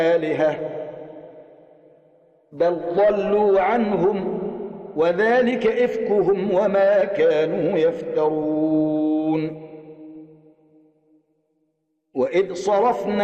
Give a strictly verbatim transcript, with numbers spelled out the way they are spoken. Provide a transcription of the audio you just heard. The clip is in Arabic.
آلهة بل ضلوا عنهم وذلك إفكهم وما كانوا يفترون. وإذ صرفنا